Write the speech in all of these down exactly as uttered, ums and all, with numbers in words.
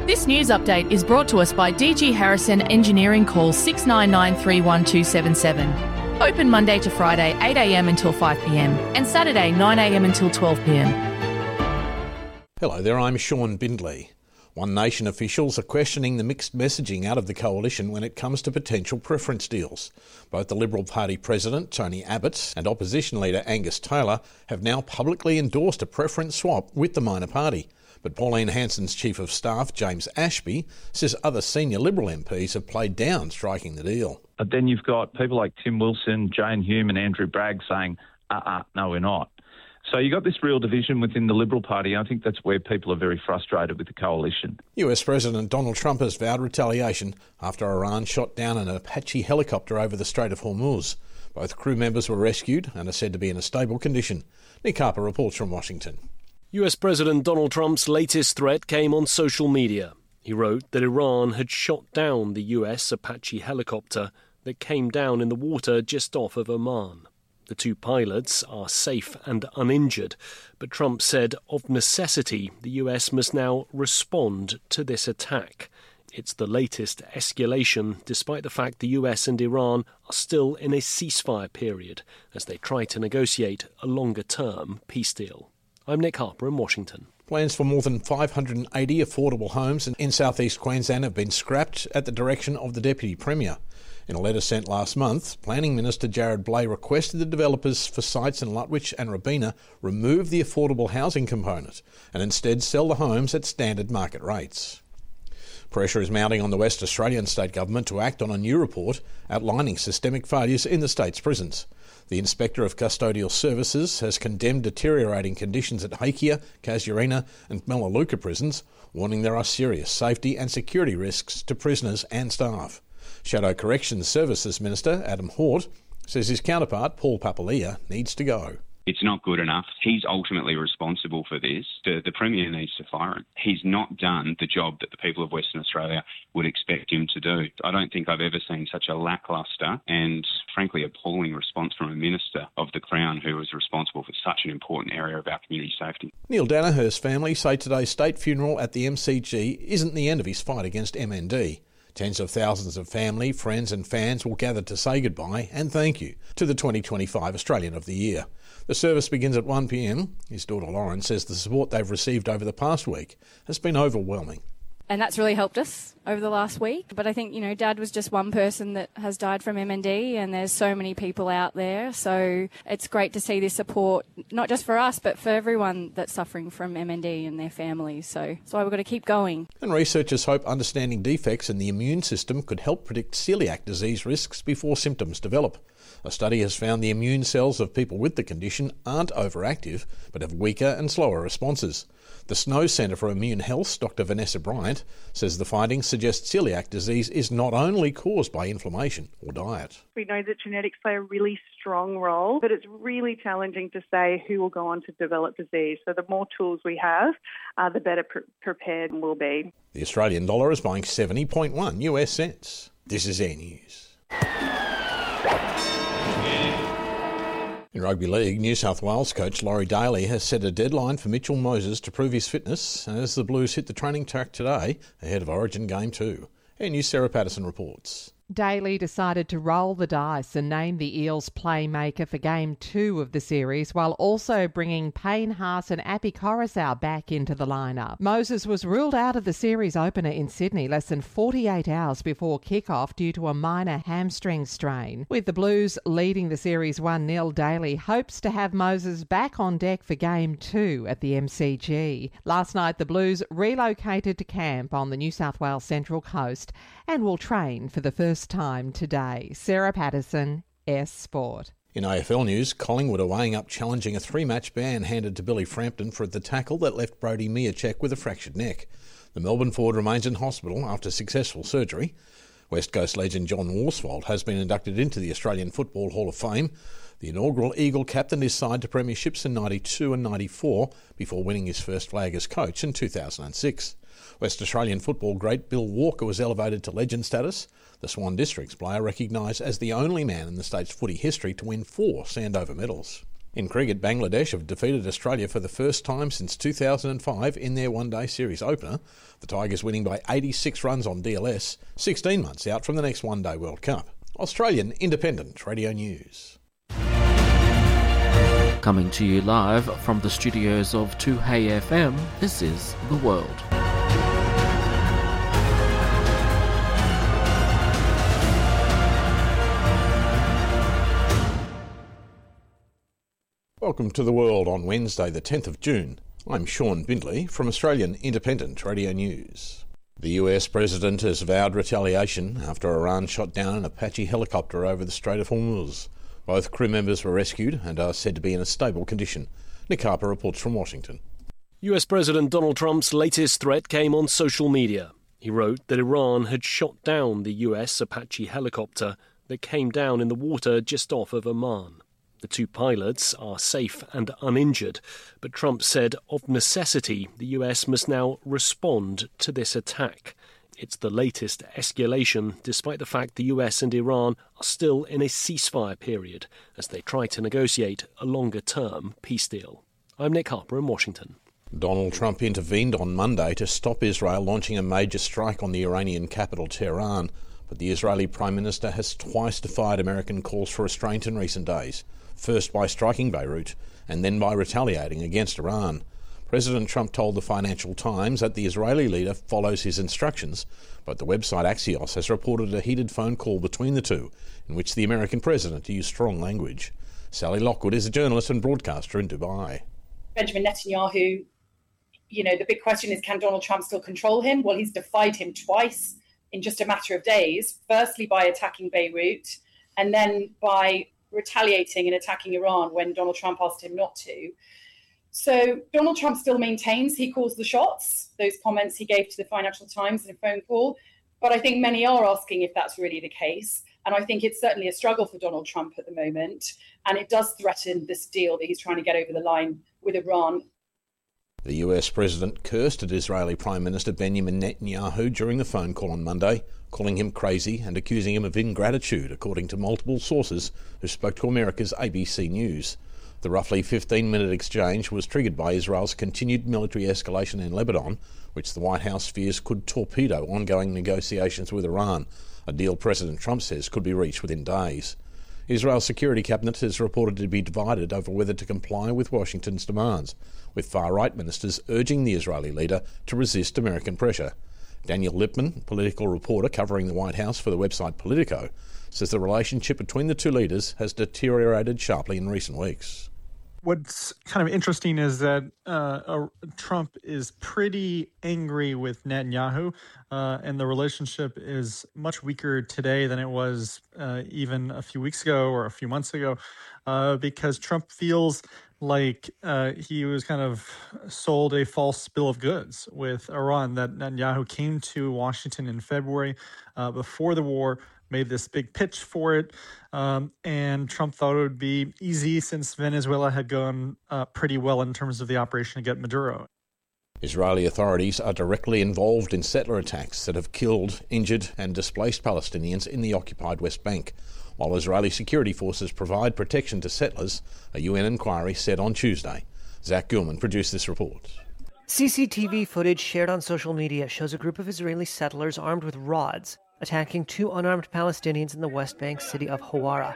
This news update is brought to us by D G Harrison Engineering. Call six nine nine three one two seven seven. Open Monday to Friday, eight a m until five p m and Saturday, nine a m until twelve p m. Hello there, I'm Sean Bindley. One Nation officials are questioning the mixed messaging out of the coalition when it comes to potential preference deals. Both the Liberal Party President, Tony Abbott, and Opposition Leader Angus Taylor have now publicly endorsed a preference swap with the minor party. But Pauline Hanson's Chief of Staff, James Ashby, says other senior Liberal M Ps have played down striking the deal. But then you've got people like Tim Wilson, Jane Hume and Andrew Bragg saying, uh-uh, no, we're not. So you've got this real division within the Liberal Party. I think that's where people are very frustrated with the coalition. U S President Donald Trump has vowed retaliation after Iran shot down an Apache helicopter over the Strait of Hormuz. Both crew members were rescued and are said to be in a stable condition. Nick Harper reports from Washington. U S President Donald Trump's latest threat came on social media. He wrote that Iran had shot down the U S Apache helicopter that came down in the water just off of Oman. The two pilots are safe and uninjured, but Trump said of necessity the U S must now respond to this attack. It's the latest escalation, despite the fact the U S and Iran are still in a ceasefire period as they try to negotiate a longer-term peace deal. I'm Nick Harper in Washington. Plans for more than five hundred eighty affordable homes in southeast Queensland have been scrapped at the direction of the Deputy Premier. In a letter sent last month, Planning Minister Jared Blay requested the developers for sites in Lutwyche and Robina remove the affordable housing component and instead sell the homes at standard market rates. Pressure is mounting on the West Australian state government to act on a new report outlining systemic failures in the state's prisons. The Inspector of Custodial Services has condemned deteriorating conditions at Hakea, Casuarina and Melaleuca prisons, warning there are serious safety and security risks to prisoners and staff. Shadow Corrections Services Minister Adam Hort says his counterpart, Paul Papalia, needs to go. It's not good enough. He's ultimately responsible for this. The, the Premier needs to fire him. He's not done the job that the people of Western Australia would expect him to do. I don't think I've ever seen such a lacklustre and, frankly, appalling response from a Minister of the Crown who was responsible for such an important area of our community safety. Neil Danaher's family say today's state funeral at the M C G isn't the end of his fight against M N D. Tens of thousands of family, friends and fans will gather to say goodbye and thank you to the twenty twenty-five Australian of the Year. The service begins at one p m. His daughter Lauren says the support they've received over the past week has been overwhelming. And that's really helped us over the last week. But I think, you know, Dad was just one person that has died from M N D, and there's so many people out there. So it's great to see this support, not just for us, but for everyone that's suffering from M N D and their families. So that's why we've got to keep going. And researchers hope understanding defects in the immune system could help predict celiac disease risks before symptoms develop. A study has found the immune cells of people with the condition aren't overactive, but have weaker and slower responses. The Snow Centre for Immune Health, Doctor Vanessa Bryant, says the findings suggest celiac disease is not only caused by inflammation or diet. We know that genetics play a really strong role, but it's really challenging to say who will go on to develop disease. So the more tools we have, uh, the better pre- prepared we'll be. The Australian dollar is buying seventy point one U S cents. This is Air News. In rugby league, New South Wales coach Laurie Daley has set a deadline for Mitchell Moses to prove his fitness as the Blues hit the training track today ahead of Origin Game two. Air News' Sarah Patterson reports. Daley decided to roll the dice and name the Eels playmaker for Game two of the series, while also bringing Payne Haas and Api Coruscant back into the lineup. Moses was ruled out of the series opener in Sydney less than forty-eight hours before kick-off due to a minor hamstring strain. With the Blues leading the series one nil, Daley hopes to have Moses back on deck for Game two at the M C G. Last night, the Blues relocated to camp on the New South Wales Central Coast and will train for the first time today. Sarah Patterson, S Sport. In A F L news, Collingwood are weighing up challenging a three-match ban handed to Billy Frampton for the tackle that left Brody Mihocek with a fractured neck. The Melbourne forward remains in hospital after successful surgery. West Coast legend John Worsfold has been inducted into the Australian Football Hall of Fame. The inaugural Eagle captained his side to premierships in ninety-two and ninety-four before winning his first flag as coach in two thousand six. West Australian football great Bill Walker was elevated to legend status. The Swan Districts player recognised as the only man in the state's footy history to win four Sandover medals. In cricket, Bangladesh have defeated Australia for the first time since two thousand five in their one-day series opener. The Tigers winning by eighty-six runs on D L S, sixteen months out from the next one-day World Cup. Australian Independent Radio News. Coming to you live from the studios of two Hey F M, this is The World. Welcome to The World on Wednesday the tenth of June. I'm Sean Bindley from Australian Independent Radio News. The U S President has vowed retaliation after Iran shot down an Apache helicopter over the Strait of Hormuz. Both crew members were rescued and are said to be in a stable condition. Nick Harper reports from Washington. U S President Donald Trump's latest threat came on social media. He wrote that Iran had shot down the U S Apache helicopter that came down in the water just off of Oman. The two pilots are safe and uninjured, but Trump said of necessity the U S must now respond to this attack. It's the latest escalation, despite the fact the U S and Iran are still in a ceasefire period as they try to negotiate a longer-term peace deal. I'm Nick Harper in Washington. Donald Trump intervened on Monday to stop Israel launching a major strike on the Iranian capital, Tehran, but the Israeli Prime Minister has twice defied American calls for restraint in recent days. First by striking Beirut, and then by retaliating against Iran. President Trump told the Financial Times that the Israeli leader follows his instructions, but the website Axios has reported a heated phone call between the two, in which the American president used strong language. Sally Lockwood is a journalist and broadcaster in Dubai. Benjamin Netanyahu, you know, the big question is, can Donald Trump still control him? Well, he's defied him twice in just a matter of days, firstly by attacking Beirut, and then by retaliating and attacking Iran when Donald Trump asked him not to. So Donald Trump still maintains he calls the shots, those comments he gave to the Financial Times in a phone call. But I think many are asking if that's really the case. And I think it's certainly a struggle for Donald Trump at the moment. And it does threaten this deal that he's trying to get over the line with Iran. The U S President cursed at Israeli Prime Minister Benjamin Netanyahu during the phone call on Monday, calling him crazy and accusing him of ingratitude, according to multiple sources who spoke to America's A B C News. The roughly fifteen-minute exchange was triggered by Israel's continued military escalation in Lebanon, which the White House fears could torpedo ongoing negotiations with Iran, a deal President Trump says could be reached within days. Israel's Security Cabinet is reported to be divided over whether to comply with Washington's demands, with far-right ministers urging the Israeli leader to resist American pressure. Daniel Lippman, political reporter covering the White House for the website Politico, says the relationship between the two leaders has deteriorated sharply in recent weeks. What's kind of interesting is that uh, uh, Trump is pretty angry with Netanyahu, uh, and the relationship is much weaker today than it was uh, even a few weeks ago or a few months ago, uh, because Trump feels like uh, he was kind of sold a false bill of goods with Iran, that Netanyahu came to Washington in February uh, before the war, made this big pitch for it, um, and Trump thought it would be easy since Venezuela had gone uh, pretty well in terms of the operation to get Maduro. Israeli authorities are directly involved in settler attacks that have killed, injured and displaced Palestinians in the occupied West Bank, while Israeli security forces provide protection to settlers, a U N inquiry said on Tuesday. Zach Gilman produced this report. C C T V footage shared on social media shows a group of Israeli settlers armed with rods attacking two unarmed Palestinians in the West Bank city of Hawara.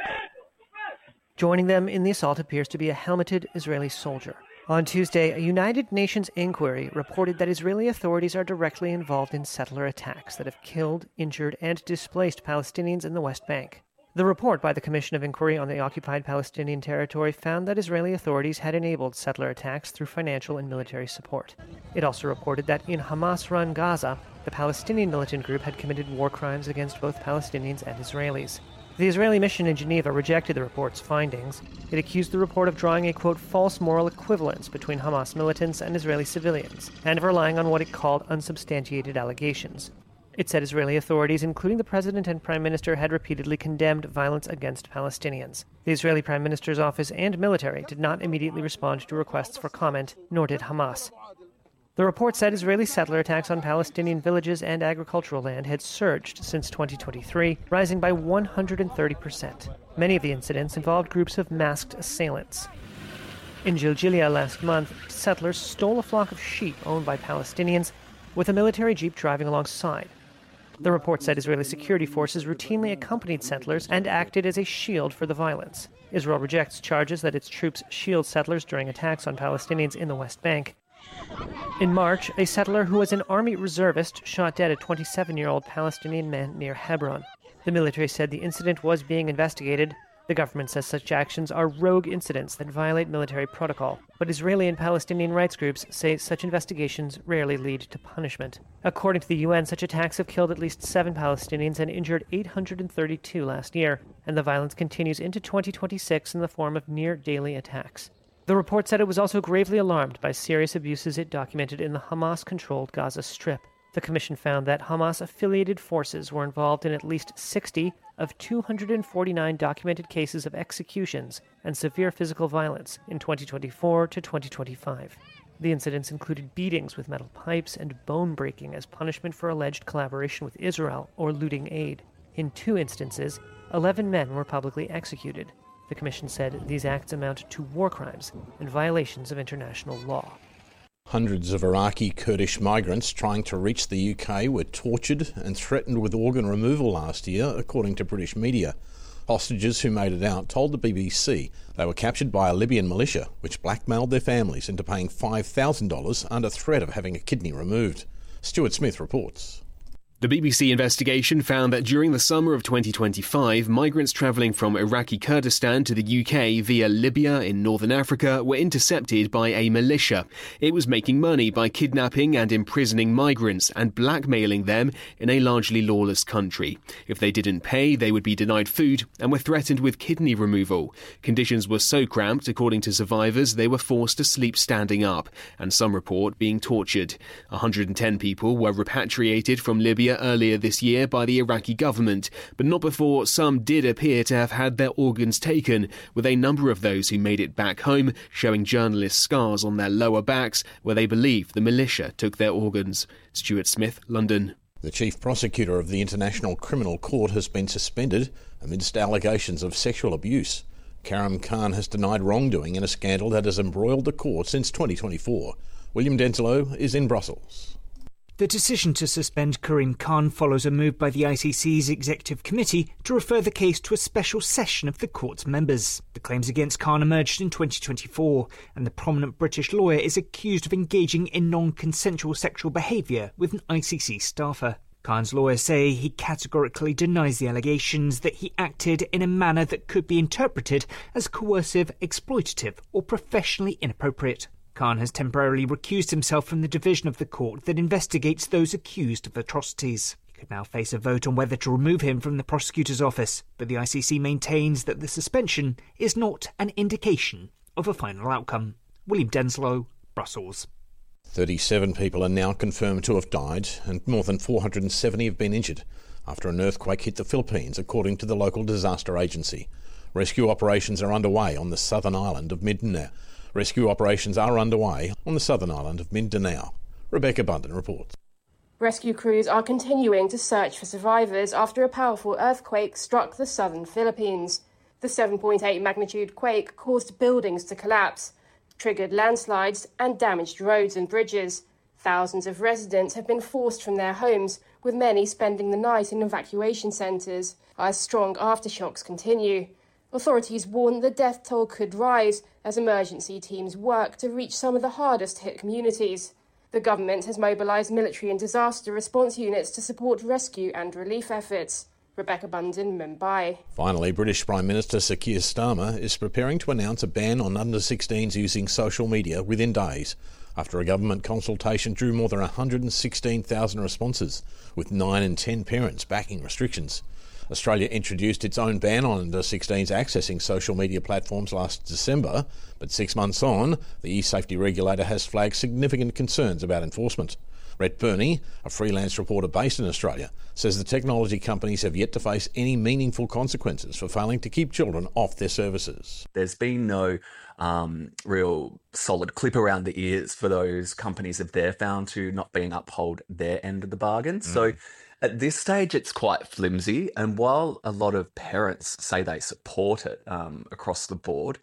Joining them in the assault appears to be a helmeted Israeli soldier. On Tuesday, a United Nations inquiry reported that Israeli authorities are directly involved in settler attacks that have killed, injured, and displaced Palestinians in the West Bank. The report by the Commission of Inquiry on the Occupied Palestinian Territory found that Israeli authorities had enabled settler attacks through financial and military support. It also reported that in Hamas-run Gaza, the Palestinian militant group had committed war crimes against both Palestinians and Israelis. The Israeli mission in Geneva rejected the report's findings. It accused the report of drawing a, quote, false moral equivalence between Hamas militants and Israeli civilians, and of relying on what it called unsubstantiated allegations. It said Israeli authorities, including the president and prime minister, had repeatedly condemned violence against Palestinians. The Israeli prime minister's office and military did not immediately respond to requests for comment, nor did Hamas. The report said Israeli settler attacks on Palestinian villages and agricultural land had surged since twenty twenty-three, rising by one hundred thirty percent. Many of the incidents involved groups of masked assailants. In Jiljilia last month, settlers stole a flock of sheep owned by Palestinians with a military jeep driving alongside. The report said Israeli security forces routinely accompanied settlers and acted as a shield for the violence. Israel rejects charges that its troops shield settlers during attacks on Palestinians in the West Bank. In March, a settler who was an army reservist shot dead a twenty-seven-year-old Palestinian man near Hebron. The military said the incident was being investigated. The government says such actions are rogue incidents that violate military protocol, but Israeli and Palestinian rights groups say such investigations rarely lead to punishment. According to the U N, such attacks have killed at least seven Palestinians and injured eight hundred thirty-two last year, and the violence continues into twenty twenty-six in the form of near-daily attacks. The report said it was also gravely alarmed by serious abuses it documented in the Hamas-controlled Gaza Strip. The commission found that Hamas-affiliated forces were involved in at least sixty of two hundred forty-nine documented cases of executions and severe physical violence in twenty twenty-four to twenty twenty-five. The incidents included beatings with metal pipes and bone breaking as punishment for alleged collaboration with Israel or looting aid. In two instances, eleven men were publicly executed. The commission said these acts amount to war crimes and violations of international law. Hundreds of Iraqi Kurdish migrants trying to reach the U K were tortured and threatened with organ removal last year, according to British media. Hostages who made it out told the B B C they were captured by a Libyan militia, which blackmailed their families into paying five thousand dollars under threat of having a kidney removed. Stuart Smith reports. The B B C investigation found that during the summer of twenty twenty-five, migrants travelling from Iraqi Kurdistan to the U K via Libya in northern Africa were intercepted by a militia. It was making money by kidnapping and imprisoning migrants and blackmailing them in a largely lawless country. If they didn't pay, they would be denied food and were threatened with kidney removal. Conditions were so cramped, according to survivors, they were forced to sleep standing up, and some report being tortured. one hundred ten people were repatriated from Libya earlier this year by the Iraqi government, but not before some did appear to have had their organs taken, with a number of those who made it back home showing journalists scars on their lower backs where they believe the militia took their organs. Stuart Smith, London. The chief prosecutor of the International Criminal Court has been suspended amidst allegations of sexual abuse. Karim Khan has denied wrongdoing in a scandal that has embroiled the court since twenty twenty-four. William Denslow is in Brussels. The decision to suspend Karim Khan follows a move by the I C C's Executive Committee to refer the case to a special session of the court's members. The claims against Khan emerged in twenty twenty-four, and the prominent British lawyer is accused of engaging in non-consensual sexual behaviour with an I C C staffer. Khan's lawyers say he categorically denies the allegations that he acted in a manner that could be interpreted as coercive, exploitative or professionally inappropriate. Khan has temporarily recused himself from the division of the court that investigates those accused of atrocities. He could now face a vote on whether to remove him from the prosecutor's office, but the I C C maintains that the suspension is not an indication of a final outcome. William Denslow, Brussels. thirty-seven people are now confirmed to have died and more than four hundred seventy have been injured after an earthquake hit the Philippines, according to the local disaster agency. Rescue operations are underway on the southern island of Mindanao. Rescue operations are underway on the southern island of Mindanao. Rebecca Bunton reports. Rescue crews are continuing to search for survivors after a powerful earthquake struck the southern Philippines. The seven point eight magnitude quake caused buildings to collapse, triggered landslides and damaged roads and bridges. Thousands of residents have been forced from their homes, with many spending the night in evacuation centres as strong aftershocks continue. Authorities warn the death toll could rise as emergency teams work to reach some of the hardest hit communities. The government has mobilised military and disaster response units to support rescue and relief efforts. Rebecca Bunton, Mumbai. Finally, British Prime Minister Sir Keir Starmer is preparing to announce a ban on under sixteens using social media within days, after a government consultation drew more than one hundred sixteen thousand responses, with nine in ten parents backing restrictions. Australia introduced its own ban on under sixteens accessing social media platforms last December, but six months on, the e-safety regulator has flagged significant concerns about enforcement. Rhett Burney, a freelance reporter based in Australia, says the technology companies have yet to face any meaningful consequences for failing to keep children off their services. There's been no um, real solid clip around the ears for those companies if they're found to not being uphold their end of the bargain. Mm. So at this stage, it's quite flimsy. And while a lot of parents say they support it um, across the board,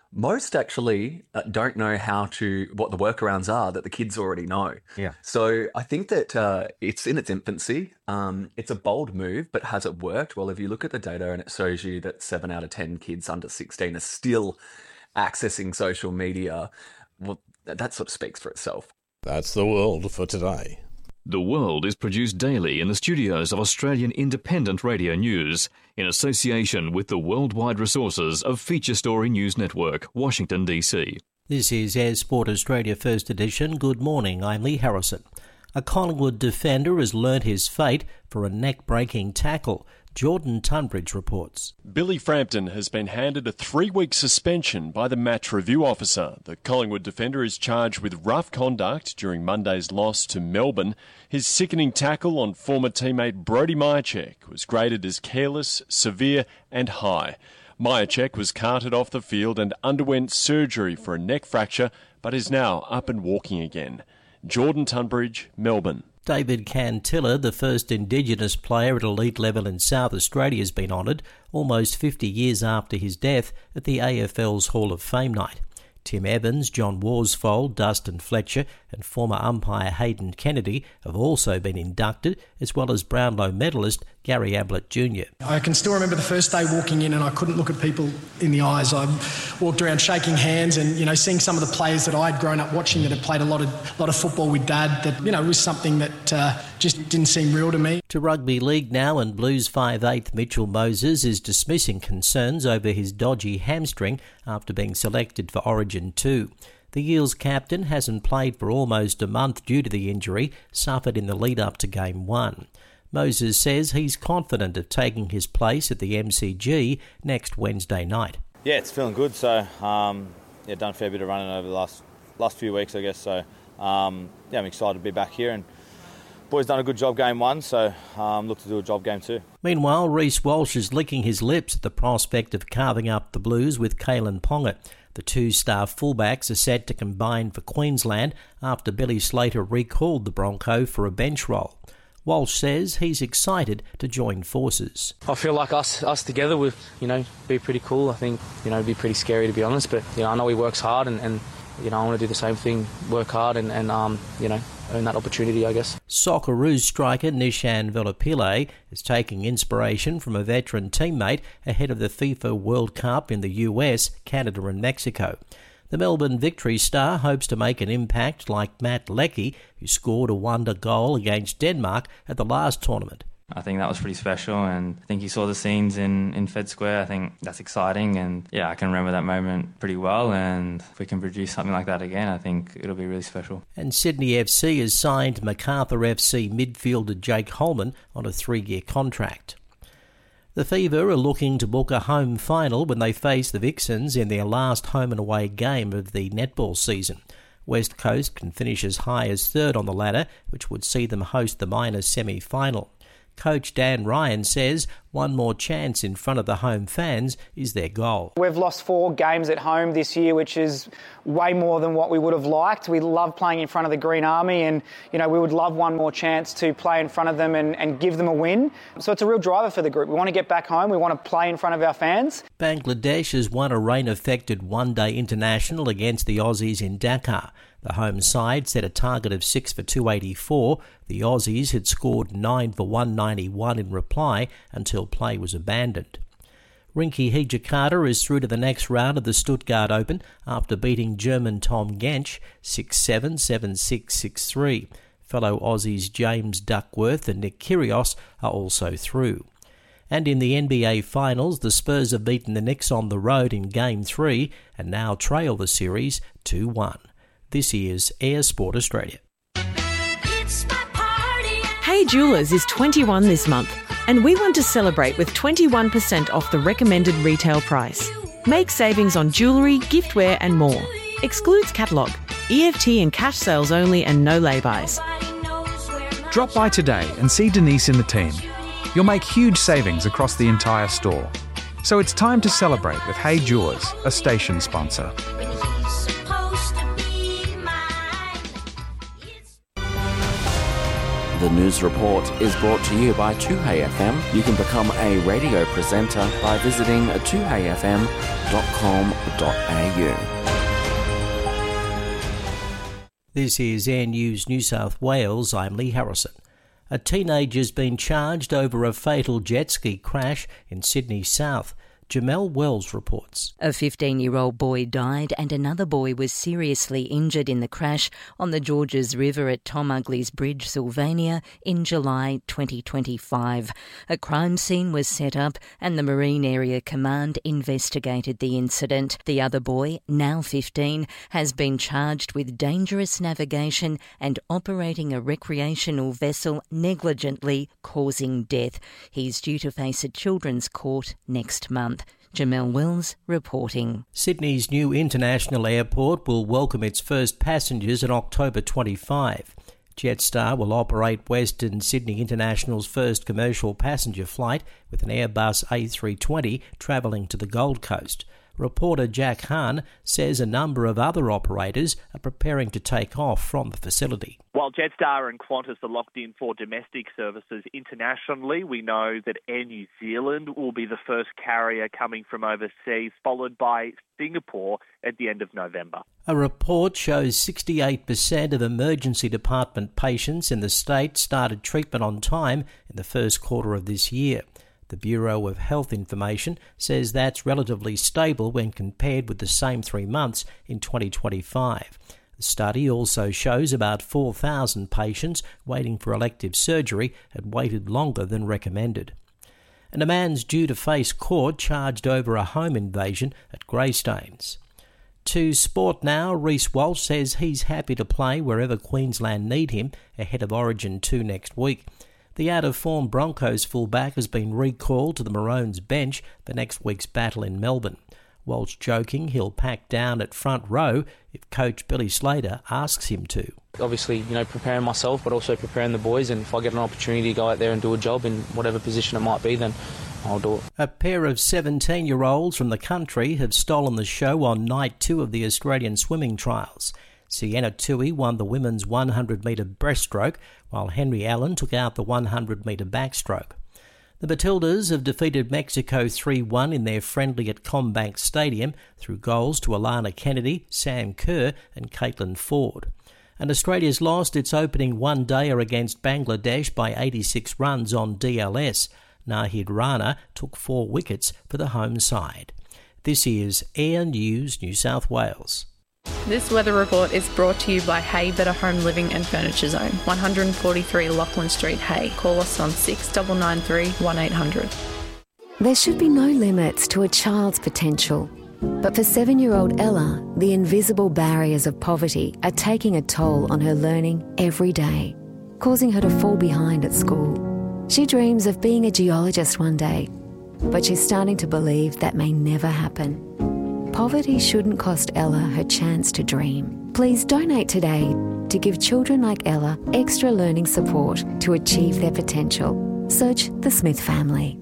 most actually uh, don't know how to, what the workarounds are that the kids already know. Yeah. So I think that uh, it's in its infancy. Um, it's a bold move, but has it worked? Well, if you look at the data and it shows you that seven out of ten kids under sixteen are still accessing social media, well, that sort of speaks for itself. That's the world for today. The World is produced daily in the studios of Australian Independent Radio News in association with the worldwide resources of Feature Story News Network, Washington, D C. This is Air Sport Australia First Edition. Good morning, I'm Lee Harrison. A Collingwood defender has learnt his fate for a neck-breaking tackle. Jordan Tunbridge reports. Billy Frampton has been handed a three-week suspension by the match review officer. The Collingwood defender is charged with rough conduct during Monday's loss to Melbourne. His sickening tackle on former teammate Brodie Mihocek was graded as careless, severe and high. Mihocek was carted off the field and underwent surgery for a neck fracture, but is now up and walking again. Jordan Tunbridge, Melbourne. David Cantilla, the first Indigenous player at elite level in South Australia, has been honoured almost fifty years after his death at the A F L's Hall of Fame night. Tim Evans, John Worsfold, Dustin Fletcher and former umpire Hayden Kennedy have also been inducted, as well as Brownlow medalist Gary Ablett Junior I can still remember the first day walking in and I couldn't look at people in the eyes. I walked around shaking hands and, you know, seeing some of the players that I'd grown up watching that had played a lot of lot of football with Dad, that, you know, was something that uh, just didn't seem real to me. To rugby league now, and Blues five eighth Mitchell Moses is dismissing concerns over his dodgy hamstring after being selected for Origin two. The Eels captain hasn't played for almost a month due to the injury suffered in the lead-up to Game one. Moses says he's confident of taking his place at the M C G next Wednesday night. Yeah, it's feeling good. So, um, yeah, done a fair bit of running over the last last few weeks, I guess. So, um, yeah, I'm excited to be back here, and boys done a good job game one, so um, look to do a job game two. Meanwhile, Reece Walsh is licking his lips at the prospect of carving up the Blues with Kalen Ponga. The two-star fullbacks are set to combine for Queensland after Billy Slater recalled the Bronco for a bench role. Walsh says he's excited to join forces. I feel like us us together would, you know, be pretty cool. I think, you know, it'd be pretty scary to be honest, but, you know, I know he works hard and, and you know, I want to do the same thing, work hard and, and um, you know, earn that opportunity, I guess. Socceroos striker Nishan Velopile is taking inspiration from a veteran teammate ahead of the FIFA World Cup in the U S, Canada and Mexico. The Melbourne Victory star hopes to make an impact like Matt Leckie, who scored a wonder goal against Denmark at the last tournament. I think that was pretty special, and I think you saw the scenes in, in Fed Square. I think that's exciting, and yeah, I can remember that moment pretty well, and if we can produce something like that again, I think it'll be really special. And Sydney F C has signed MacArthur F C midfielder Jake Holman on a three-year contract. The Fever are looking to book a home final when they face the Vixens in their last home and away game of the netball season. West Coast can finish as high as third on the ladder, which would see them host the minor semi-final. Coach Dan Ryan says one more chance in front of the home fans is their goal. We've lost four games at home this year, which is way more than what we would have liked. We love playing in front of the Green Army, and you know we would love one more chance to play in front of them and, and give them a win. So it's a real driver for the group. We want to get back home. We want to play in front of our fans. Bangladesh has won a rain-affected one-day international against the Aussies in Dakar. The home side set a target of six for two eighty-four. The Aussies had scored nine for one ninety-one in reply until play was abandoned. Rinky Hijikata is through to the next round of the Stuttgart Open after beating German Tom Gensch six seven, seven six, six three. Fellow Aussies James Duckworth and Nick Kyrgios are also through. And in the N B A Finals, the Spurs have beaten the Knicks on the road in Game three and now trail the series two one. This is Air Sport Australia. Hey Jewelers is twenty-one this month, and we want to celebrate with twenty-one percent off the recommended retail price. Make savings on jewellery, giftware and more. Excludes catalogue. E F T and cash sales only and no lay-bys. Drop by today and see Denise and the team. You'll make huge savings across the entire store. So it's time to celebrate with Hey Jewelers, a station sponsor. The News Report is brought to you by two Hey F M. You can become a radio presenter by visiting two hey f m dot com dot a u. This is Air News New South Wales. I'm Lee Harrison. A teenager's been charged over a fatal jet ski crash in Sydney South. Jamelle Wells reports. A fifteen-year-old boy died and another boy was seriously injured in the crash on the Georges River at Tom Ugley's Bridge, Sylvania, in July twenty twenty-five. A crime scene was set up and the Marine Area Command investigated the incident. The other boy, now fifteen, has been charged with dangerous navigation and operating a recreational vessel negligently causing death. He's due to face a children's court next month. Jamelle Wells reporting. Sydney's new international airport will welcome its first passengers in October twenty-five. Jetstar will operate Western Sydney International's first commercial passenger flight with an Airbus A three twenty travelling to the Gold Coast. Reporter Jack Hahn says a number of other operators are preparing to take off from the facility. While Jetstar and Qantas are locked in for domestic services internationally, we know that Air New Zealand will be the first carrier coming from overseas, followed by Singapore at the end of November. A report shows sixty-eight percent of emergency department patients in the state started treatment on time in the first quarter of this year. The Bureau of Health Information says that's relatively stable when compared with the same three months in twenty twenty-five. The study also shows about four thousand patients waiting for elective surgery had waited longer than recommended. And a man's due to face court charged over a home invasion at Greystanes. To Sport now, Reece Walsh says he's happy to play wherever Queensland need him ahead of Origin two next week. The out-of-form Broncos fullback has been recalled to the Maroons bench for next week's battle in Melbourne. Walsh joking he'll pack down at front row if coach Billy Slater asks him to. Obviously, you know, preparing myself, but also preparing the boys, and if I get an opportunity to go out there and do a job in whatever position it might be, then I'll do it. A pair of seventeen-year-olds from the country have stolen the show on night two of the Australian swimming trials. Sienna Tui won the women's one hundred metre breaststroke, while Henry Allen took out the one hundred metre backstroke. The Matildas have defeated Mexico three one in their friendly at Combank Stadium through goals to Alana Kennedy, Sam Kerr and Caitlin Ford. And Australia's lost its opening one-dayer against Bangladesh by eighty-six runs on D L S. Nahid Rana took four wickets for the home side. This is Air News New South Wales. This weather report is brought to you by Hay Better Home Living and Furniture Zone, one forty-three Lachlan Street, Hay. Call us on six nine nine three, one eight hundred. There should be no limits to a child's potential. But for seven-year-old Ella, the invisible barriers of poverty are taking a toll on her learning every day, causing her to fall behind at school. She dreams of being a geologist one day, but she's starting to believe that may never happen. Poverty shouldn't cost Ella her chance to dream. Please donate today to give children like Ella extra learning support to achieve their potential. Search the Smith family.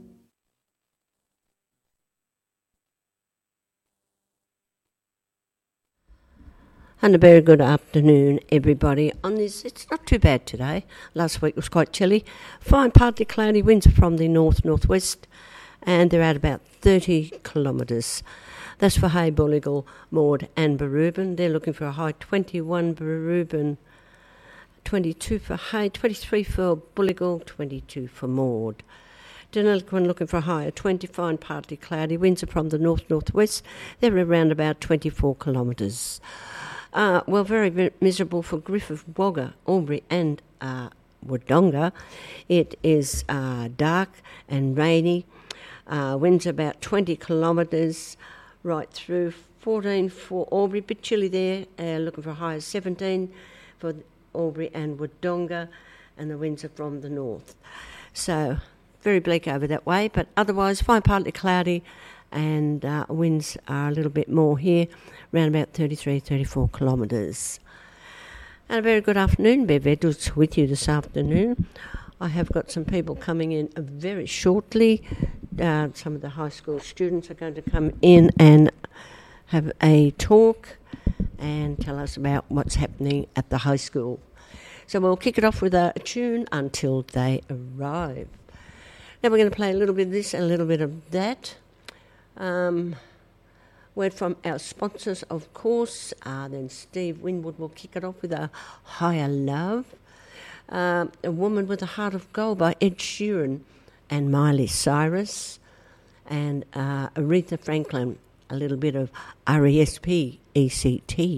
And a very good afternoon, everybody. On this, it's not too bad today. Last week was quite chilly. Fine, partly cloudy, winds from the north-northwest, and they're at about thirty kilometres. That's for Hay, Bulligal, Maud and Barubin. They're looking for a high twenty-one Barubin, twenty-two for Hay, twenty-three for Bulligal, twenty-two for Maud. Deniliquin looking for a high of twenty, fine, partly cloudy. Winds are from the north-northwest. They're around about twenty-four kilometres. Uh, well, very, very miserable for Griffith, Wagga, Albury and uh, Wodonga. It is uh, dark and rainy. Uh, winds about twenty kilometres. Right through, fourteen for Albury, bit chilly there, uh, looking for a high of seventeen for Albury and Wodonga, and the winds are from the north. So, very bleak over that way, but otherwise fine, partly cloudy, and uh, winds are a little bit more here, around about thirty-three, thirty-four kilometres. And a very good afternoon, Bev Edwards with you this afternoon. I have got some people coming in very shortly. Uh, some of the high school students are going to come in and have a talk and tell us about what's happening at the high school. So we'll kick it off with a tune until they arrive. Now we're going to play a little bit of this and a little bit of that. Um, word from our sponsors, of course. Uh, then Steve Winwood will kick it off with a Higher Love. Um, a Woman with a Heart of Gold by Ed Sheeran and Miley Cyrus. And uh, Aretha Franklin, a little bit of R E S P E C T.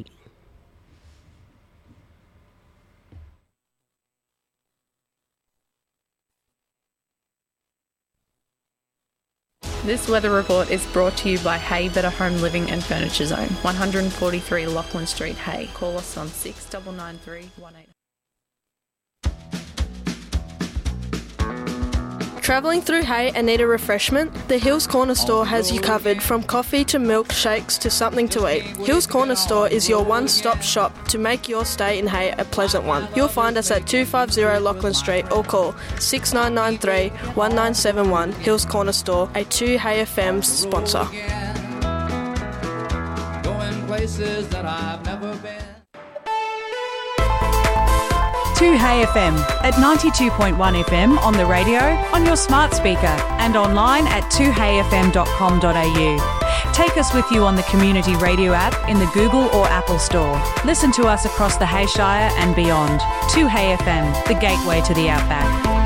This weather report is brought to you by Hay Better Home Living and Furniture Zone, one forty-three Lachlan Street, Hay. Call us on six nine nine three one eight. Travelling through Hay and need a refreshment? The Hills Corner Store has you covered, from coffee to milkshakes to something to eat. Hills Corner Store is your one-stop shop to make your stay in Hay a pleasant one. You'll find us at two fifty Lachlan Street or call six nine nine three one nine seven one. Hills Corner Store, a two Hay F M sponsor. Going places that I've never been. two Hay F M at ninety-two point one F M on the radio, on your smart speaker and online at two hay f m dot com dot a u. Take us with you on the Community Radio app in the Google or Apple Store. Listen to us across the Hayshire and beyond. two Hay F M, the gateway to the outback.